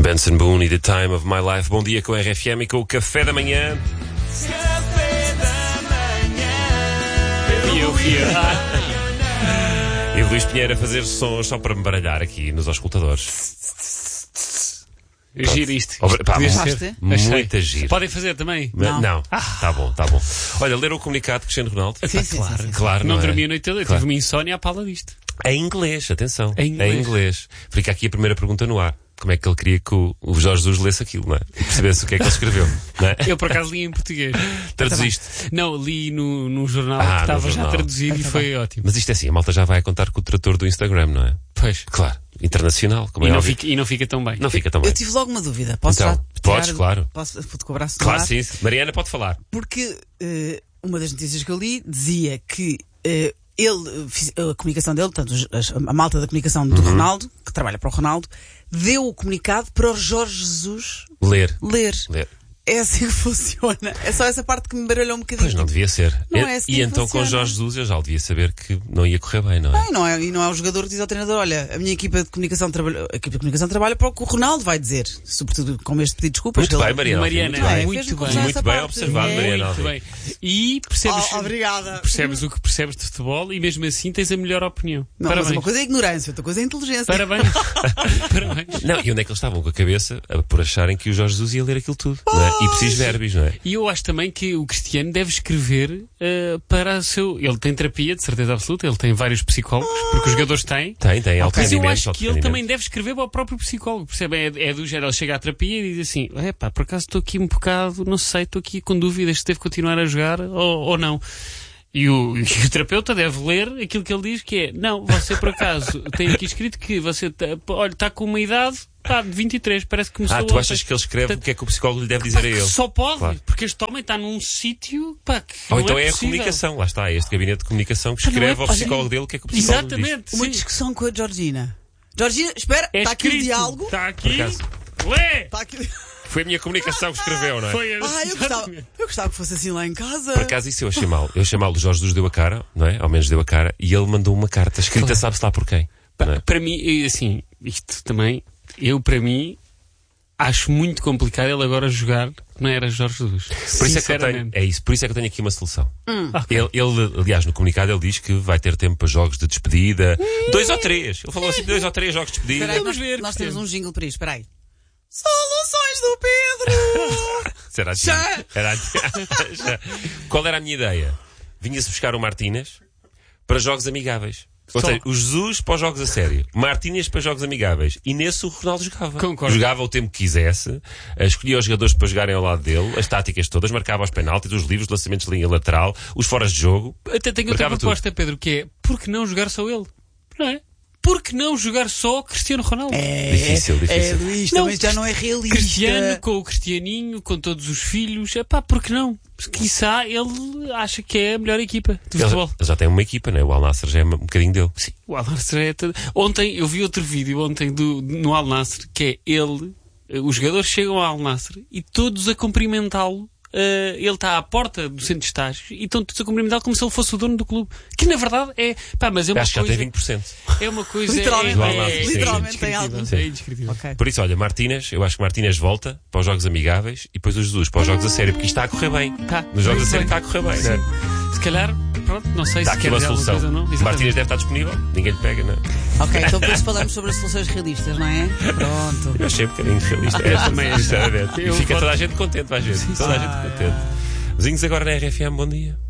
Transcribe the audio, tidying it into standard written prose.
Benson Boone e The Time of My Life. Bom dia com a RFM e com o Café da Manhã. Café da manhã. E o Luís Pinheiro a fazer sons só para me baralhar aqui nos auscultadores. Giro isto. Pá, Podia muito- ser. Muita giro. Podem fazer também? Não. Tá bom. Olha, leram o comunicado de Cristiano Ronaldo? Sim. Claro, Não é? dormi a noite toda, eu Claro. tive uma insónia à pala disto. Em inglês, atenção. Em inglês. Fica aqui a primeira pergunta no ar. Como é que ele queria que o Jorge Jesus lesse aquilo, não é? E percebesse o que é que ele escreveu, não é? Eu por acaso li em português. Traduziste. Não, li num jornal Ah, que no estava já jornal. traduzido e foi ótimo. Mas isto é assim, a malta já vai a contar com o trator do Instagram, não é? Pois. Claro, internacional, como E é não, óbvio. fica, e não fica tão bem. Não fica tão bem. Eu tive logo uma dúvida. Posso Então, já podes, tirar- claro. Posso te cobrar -se Claro, sim. Mariana pode falar. Porque uma das notícias que eu li dizia que a comunicação dele, portanto, a malta da comunicação do Ronaldo, que trabalha para o Ronaldo, deu o comunicado para o Jorge Jesus Ler. ler. Ler. É assim que funciona. É só essa parte que me baralhou um bocadinho. Pois não devia ser. Não é assim E que então com o funciona. Jorge Jesus eu já devia saber que não ia correr bem, não é? E não é o jogador que diz ao treinador: olha, a minha equipa de comunicação trabalha para o que o Ronaldo vai dizer. Sobretudo com este pedido de desculpas. Muito que bem, ele- Mariana. Mariana, Muito bem. muito fez-me bem. confusão Muito essa bem parte. observado, É. Mariana. Muito bem. E percebes, Obrigada. percebes o que percebes de futebol e mesmo assim tens a melhor opinião. Não, mas Parabéns. uma coisa é ignorância, outra coisa é inteligência. Parabéns. Parabéns. Não, e onde é que eles estavam com a cabeça por acharem que o Jorge Jesus ia ler aquilo tudo? Não é? E preciso verbis, não é? E eu acho também que o Cristiano deve escrever para o seu... Ele tem terapia, de certeza absoluta, ele tem vários psicólogos, porque os jogadores têm. Tem alto Mas eu rendimento, acho alto que ele rendimento. também deve escrever para o próprio psicólogo, percebe? É do género, ele chega à terapia e diz assim, por acaso estou aqui um bocado, não sei, estou aqui com dúvidas se devo continuar a jogar ou não. E o terapeuta deve ler aquilo que ele diz, que é, não, você por acaso tem aqui escrito que você está com uma idade, de 23, parece que começou Tu ontem. achas que ele escreve o que é que o psicólogo lhe deve dizer a ele? Só pode, Claro. porque este homem está num sítio, que Ou não então é a possível. comunicação, lá está, é este gabinete de comunicação que Mas não é escreve ao possível. psicólogo dele o que é que o psicólogo diz. Exatamente, Uma sim. discussão com a Georgina. Georgina, espera, É está aqui o escrito, diálogo. Está aqui. Por acaso. Lê! Está aqui... Foi a minha comunicação que escreveu, não é? Foi eu gostava que fosse assim lá em casa. Por acaso isso eu achei mal. Eu achei mal, o Jorge Jesus deu a cara, não é? Ao menos deu a cara, e ele mandou uma carta escrita, sabe-se lá por quem. Não é? Para mim, assim, isto também, para mim, acho muito complicado ele agora jogar, não era Jorge Jesus. Por isso é que eu tenho, Sinceramente. por isso é que eu tenho aqui uma solução. Ok. Ele, aliás, no comunicado ele diz que vai ter tempo para jogos de despedida. 2 ou 3. Ele falou assim, 2 ou 3 jogos de despedida. Espera aí, Vamos ver, nós Cristiano. temos um jingle para isto, espera aí. Soluções do Pedro! Será assim? Já. Já. Qual era a minha ideia? Vinha-se buscar o Martínez para jogos amigáveis. Ou Só. seja, o Jesus para os jogos a sério, Martínez para jogos amigáveis. E nesse o Ronaldo jogava. Concordo. Jogava o tempo que quisesse, escolhia os jogadores para jogarem ao lado dele, as táticas todas, marcava os penaltis, os livros, lançamentos de linha lateral, os foras de jogo. Até tenho outra Marcava proposta, Pedro, que é, por que não jogar só ele? Não é? Por que não jogar só Cristiano Ronaldo? Difícil. Luís, Não, também já não é realista. Cristiano com o Cristianinho, com todos os filhos, por que não? Quiçá ele acha que é a melhor equipa de futebol. Ele já tem uma equipa, né? O Al Nassr já é um bocadinho dele. Sim, o Al Nassr é... Ontem, eu vi outro vídeo no Al Nassr, que é os jogadores chegam ao Al Nassr e todos a cumprimentá-lo. Ele está à porta do centro de estágios e estão todos a cumprimentá-lo como se ele fosse o dono do clube. Que na verdade é... mas é uma Acho que coisa... já tem 20%. É uma coisa... Literalmente, literalmente tem algo. É indescritível. Ok. Por isso, olha, Martínez, eu acho que Martínez volta para os jogos amigáveis e depois o Jesus para os jogos a sério, porque isto está a correr bem. Tá. Nos jogos a sério Bem. está a correr bem, né? Se calhar, pronto, não sei Está se aqui quer uma dizer alguma solução. coisa ou não. Exatamente. Martínez deve estar disponível, ninguém lhe pega, não é? Ok, então depois falamos sobre as soluções realistas, não é? Pronto. Eu achei um bocadinho realista. Esta também, sinceramente. E eu fica voto- toda a gente contente, vais ver. Toda a gente contente. Vizinhos agora na RFM, bom dia.